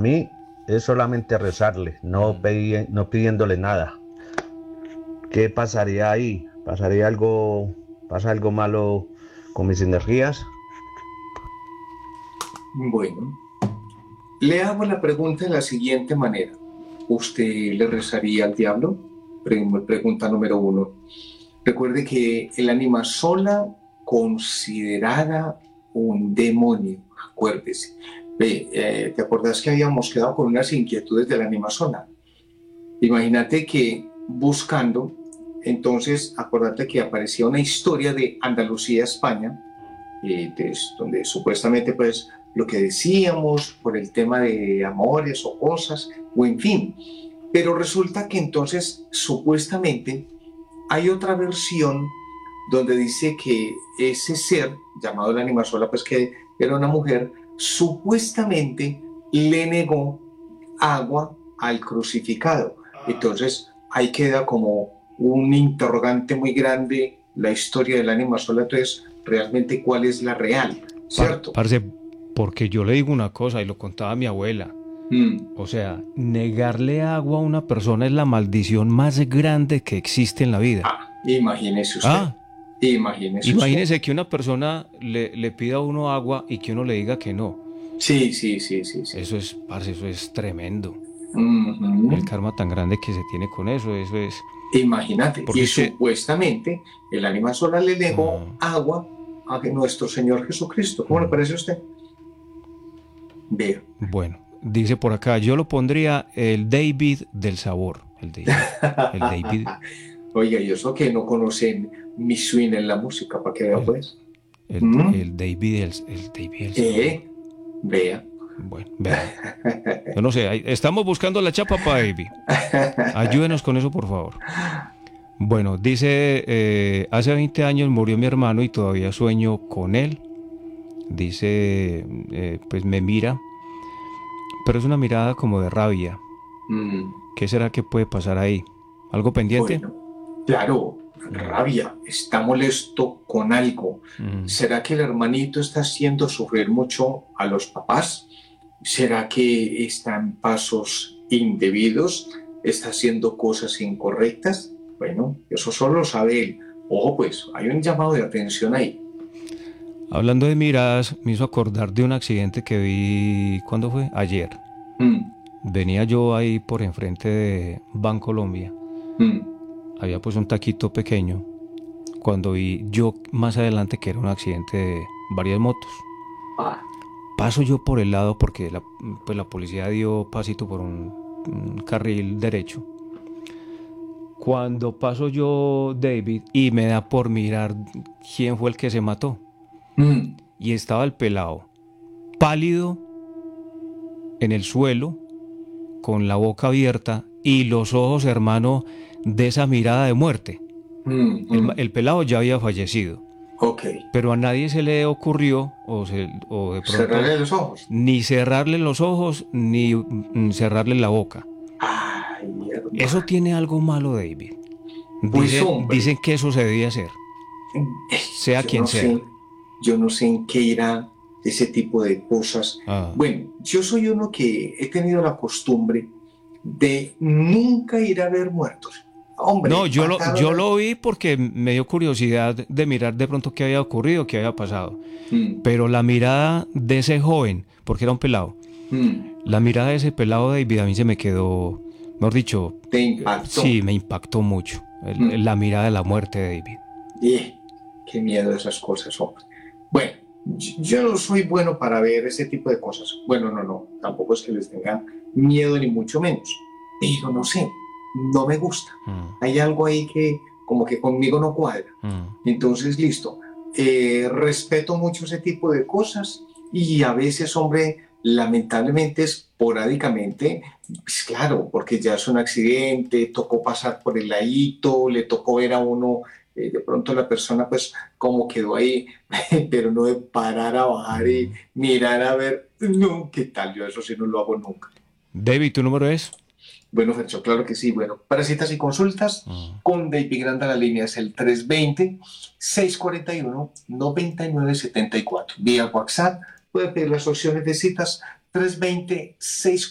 mí es solamente rezarle, no pidiéndole nada. ¿Qué pasaría ahí? ¿Pasa algo malo con mis energías? Bueno, le hago la pregunta de la siguiente manera. ¿Usted le rezaría al diablo? Pregunta número uno. Recuerde que el ánima sola considerada un demonio, acuérdese. Ve, ¿te acordás que habíamos quedado con unas inquietudes del ánima sola? Imagínate que buscando, entonces, acordate que aparecía una historia de Andalucía, España, donde supuestamente, pues, lo que decíamos por el tema de amores o cosas, o en fin. Pero resulta que entonces, supuestamente, hay otra versión donde dice que ese ser, llamado el ánima sola, pues que era una mujer, supuestamente le negó agua al crucificado. Entonces ahí queda como un interrogante muy grande la historia del ánima sola, entonces realmente cuál es la real, ¿cierto? Parce, porque yo le digo una cosa y lo contaba mi abuela. O sea, negarle agua a una persona es la maldición más grande que existe en la vida. Imagínese usted. Ah, Imagínese imagínese usted. que una persona le pida a uno agua y que uno le diga que no. Sí, sí, sí, sí, sí. Eso es, parce, eso es tremendo. El Ujú. karma tan grande que se tiene con eso es... Imagínate. Porque Y es que... supuestamente el ánima sola le negó ah, agua a nuestro Señor Jesucristo. ¿Cómo le parece a usted? Vea. bueno, dice por acá, yo lo pondría el David del sabor. El David. El David. Oiga, y eso que no conocen mi swing en la música, para que vea El, pues. ¿Mm? el David el David del sabor. Vea. Bueno, vea. Yo no sé, estamos buscando la chapa para David. Ayúdenos con eso, por favor. Bueno, dice, hace 20 años murió mi hermano y todavía sueño con él. Dice, pues me mira, pero es una mirada como de rabia. Mm, ¿Qué será que puede pasar ahí? ¿Algo pendiente? bueno, claro, rabia, está molesto con algo. Mm. ¿Será que el hermanito está haciendo sufrir mucho a los papás? ¿Será que está en pasos indebidos? ¿Está haciendo cosas incorrectas? Bueno, eso solo lo sabe él. Ojo, pues, hay un llamado de atención ahí. Hablando de miradas, me hizo acordar de un accidente que vi, ¿cuándo fue? Ayer. Mm, Venía yo ahí por enfrente de Bancolombia. mm. Había pues un taquito pequeño. Cuando vi yo más adelante que era un accidente de varias motos. Ah, Paso yo por el lado porque pues la policía dio pasito por un carril derecho. Cuando paso yo, David, y me da por mirar quién fue el que se mató. mm, Y estaba el pelado, pálido, en el suelo, con la boca abierta y los ojos, hermano, de esa mirada de muerte. mm, mm. El pelado ya había fallecido, Ok. pero a nadie se le ocurrió, o de pronto, Cerrarle los ojos. ni cerrarle los ojos, ni cerrarle la boca. Ay, Eso hermano. tiene algo malo, David. Pues Dicen hombre, que eso se debía hacer, sea yo quien no sea. sé, yo no sé en qué irá ese tipo de cosas. Ah. Bueno, yo soy uno que he tenido la costumbre de nunca ir a ver muertos. No, Hombre, mataron yo a... lo vi porque me dio curiosidad de mirar de pronto qué había ocurrido, qué había pasado. Mm, Pero la mirada de ese joven, porque era un pelado, mm, la mirada de ese pelado David a mí se me quedó, mejor dicho, te impactó. sí, me impactó mucho. Mm, La mirada de la muerte de David. qué miedo esas cosas, hombre. Bueno, yo no soy bueno para ver ese tipo de cosas. Bueno, no, no, tampoco es que les tenga miedo ni mucho menos. Pero no sé, no me gusta. Mm, Hay algo ahí que como que conmigo no cuadra. mm. Entonces, listo. Respeto mucho ese tipo de cosas y a veces, hombre, lamentablemente, esporádicamente, pues claro, porque ya es un accidente, tocó pasar por el ladito, le tocó ver a uno, de pronto la persona pues como quedó ahí, pero no de parar a bajar y Mm. mirar a ver, no, ¿qué tal? Yo eso sí no lo hago nunca. David, ¿tu número es? Bueno, Fercho, claro que sí. Bueno, para citas y consultas, Mm. con David Granda la línea es el 320-641-9974. Vía WhatsApp puede pedir las opciones de citas 320-641.